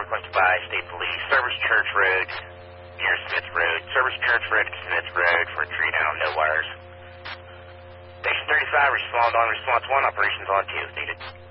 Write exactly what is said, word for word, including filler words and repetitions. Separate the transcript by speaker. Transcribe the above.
Speaker 1: requested by State Police. Service Church Road near Smith Road. Service Church Road to Smith Road for a tree down, no wires. Station thirty-five, respond on response one, operations on two, needed.